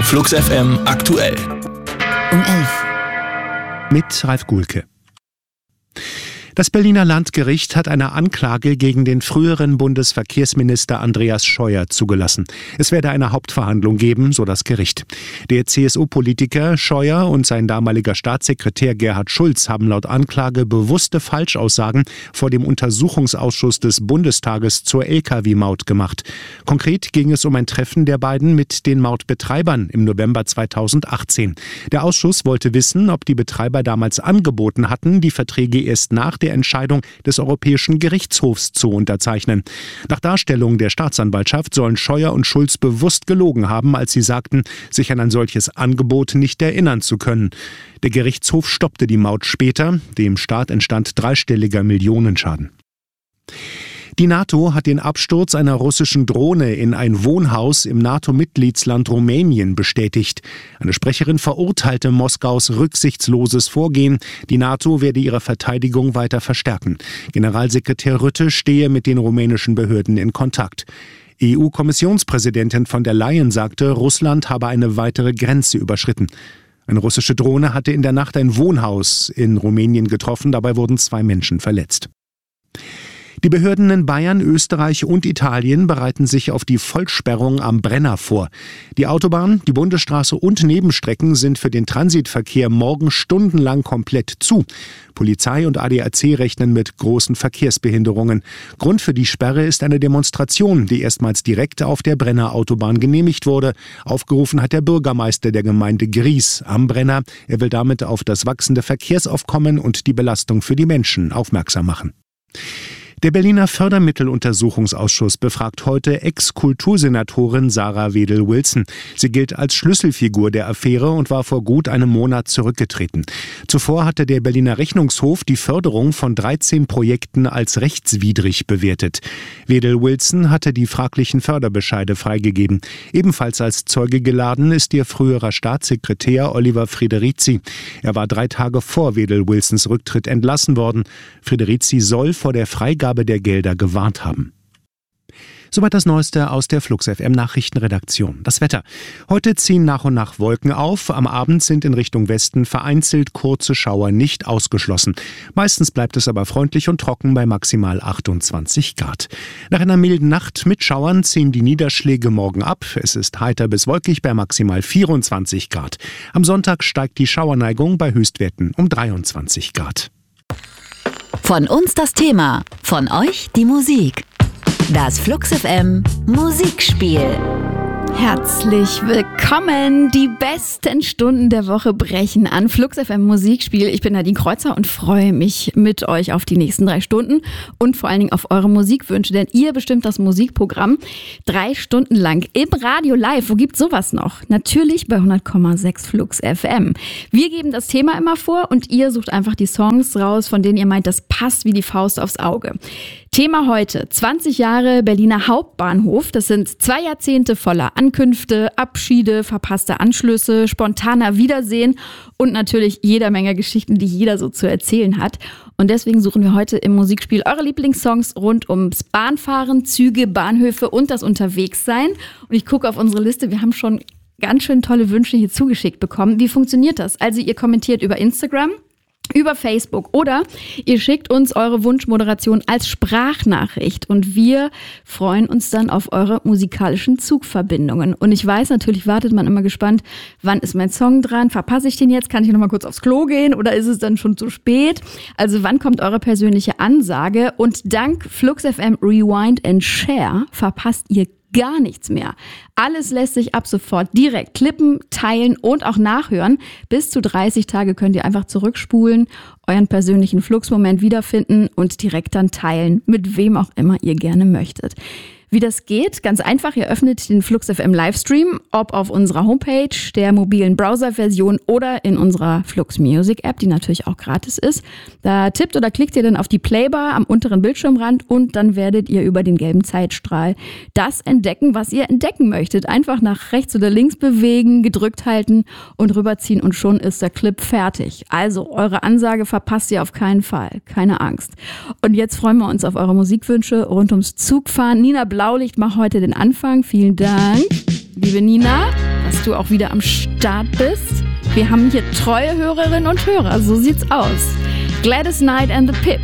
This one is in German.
Flux FM aktuell. Um 11. Mit Ralf Guhlke. Das Berliner Landgericht hat eine Anklage gegen den früheren Bundesverkehrsminister Andreas Scheuer zugelassen. Es werde eine Hauptverhandlung geben, so das Gericht. Der CSU-Politiker Scheuer und sein damaliger Staatssekretär Gerhard Schulz haben laut Anklage bewusste Falschaussagen vor dem Untersuchungsausschuss des Bundestages zur Lkw-Maut gemacht. Konkret ging es um ein Treffen der beiden mit den Mautbetreibern im November 2018. Der Ausschuss wollte wissen, ob die Betreiber damals angeboten hatten, die Verträge erst nach der Entscheidung des Europäischen Gerichtshofs zu unterzeichnen. Nach Darstellung der Staatsanwaltschaft sollen Scheuer und Schulz bewusst gelogen haben, als sie sagten, sich an ein solches Angebot nicht erinnern zu können. Der Gerichtshof stoppte die Maut später. Dem Staat entstand dreistelliger Millionenschaden. Die NATO hat den Absturz einer russischen Drohne in ein Wohnhaus im NATO-Mitgliedsland Rumänien bestätigt. Eine Sprecherin verurteilte Moskaus rücksichtsloses Vorgehen. Die NATO werde ihre Verteidigung weiter verstärken. Generalsekretär Rutte stehe mit den rumänischen Behörden in Kontakt. EU-Kommissionspräsidentin von der Leyen sagte, Russland habe eine weitere Grenze überschritten. Eine russische Drohne hatte in der Nacht ein Wohnhaus in Rumänien getroffen. Dabei wurden 2 Menschen verletzt. Die Behörden in Bayern, Österreich und Italien bereiten sich auf die Vollsperrung am Brenner vor. Die Autobahn, die Bundesstraße und Nebenstrecken sind für den Transitverkehr morgen stundenlang komplett zu. Polizei und ADAC rechnen mit großen Verkehrsbehinderungen. Grund für die Sperre ist eine Demonstration, die erstmals direkt auf der Brenner Autobahn genehmigt wurde. Aufgerufen hat der Bürgermeister der Gemeinde Gries am Brenner. Er will damit auf das wachsende Verkehrsaufkommen und die Belastung für die Menschen aufmerksam machen. Der Berliner Fördermitteluntersuchungsausschuss befragt heute Ex-Kultursenatorin Sarah Wedel-Wilson. Sie gilt als Schlüsselfigur der Affäre und war vor gut einem Monat zurückgetreten. Zuvor hatte der Berliner Rechnungshof die Förderung von 13 Projekten als rechtswidrig bewertet. Wedel-Wilson hatte die fraglichen Förderbescheide freigegeben. Ebenfalls als Zeuge geladen ist ihr früherer Staatssekretär Oliver Frederici. Er war 3 Tage vor Wedel-Wilsons Rücktritt entlassen worden. Frederici soll vor der Freigabe der Gelder gewarnt haben. Soweit das Neueste aus der Flux FM Nachrichtenredaktion. Das Wetter. Heute ziehen nach und nach Wolken auf. Am Abend sind in Richtung Westen vereinzelt kurze Schauer nicht ausgeschlossen. Meistens bleibt es aber freundlich und trocken bei maximal 28 Grad. Nach einer milden Nacht mit Schauern ziehen die Niederschläge morgen ab. Es ist heiter bis wolkig bei maximal 24 Grad. Am Sonntag steigt die Schauerneigung bei Höchstwerten um 23 Grad. Von uns das Thema, von euch die Musik. Das Flux FM Musikspiel. Herzlich willkommen! Die besten Stunden der Woche brechen an. Flux FM Musikspiel. Ich bin Nadine Kreuzer und freue mich mit euch auf die nächsten 3 Stunden und vor allen Dingen auf eure Musikwünsche, denn ihr bestimmt das Musikprogramm 3 Stunden lang im Radio live. Wo gibt's sowas noch? Natürlich bei 100,6 Flux FM. Wir geben das Thema immer vor und ihr sucht einfach die Songs raus, von denen ihr meint, das passt wie die Faust aufs Auge. Thema heute: 20 Jahre Berliner Hauptbahnhof. Das sind 2 Jahrzehnte voller Ankünfte, Abschiede, verpasste Anschlüsse, spontaner Wiedersehen und natürlich jeder Menge Geschichten, die jeder so zu erzählen hat. Und deswegen suchen wir heute im Musikspiel eure Lieblingssongs rund ums Bahnfahren, Züge, Bahnhöfe und das Unterwegssein. Und ich gucke auf unsere Liste, wir haben schon ganz schön tolle Wünsche hier zugeschickt bekommen. Wie funktioniert das? Also ihr kommentiert über Instagram, über Facebook oder ihr schickt uns eure Wunschmoderation als Sprachnachricht und wir freuen uns dann auf eure musikalischen Zugverbindungen. Und ich weiß, natürlich wartet man immer gespannt, wann ist mein Song dran? Verpasse ich den jetzt? Kann ich noch mal kurz aufs Klo gehen oder ist es dann schon zu spät? Also wann kommt eure persönliche Ansage? Und dank Flux FM Rewind and Share verpasst ihr gar nichts mehr. Alles lässt sich ab sofort direkt klippen, teilen und auch nachhören. Bis zu 30 Tage könnt ihr einfach zurückspulen, euren persönlichen Flux-Moment wiederfinden und direkt dann teilen, mit wem auch immer ihr gerne möchtet. Wie das geht? Ganz einfach, ihr öffnet den Flux FM Livestream, ob auf unserer Homepage, der mobilen Browser-Version oder in unserer Flux Music App, die natürlich auch gratis ist. Da tippt oder klickt ihr dann auf die Playbar am unteren Bildschirmrand und dann werdet ihr über den gelben Zeitstrahl das entdecken, was ihr entdecken möchtet. Einfach nach rechts oder links bewegen, gedrückt halten und rüberziehen und schon ist der Clip fertig. Also eure Ansage verpasst ihr auf keinen Fall, keine Angst. Und jetzt freuen wir uns auf eure Musikwünsche rund ums Zugfahren. Nina Blaulicht macht heute den Anfang. Vielen Dank, liebe Nina. Was du auch wieder am Start bist. Wir haben hier treue Hörerinnen und Hörer, so sieht's aus. Gladys Knight and the Pips.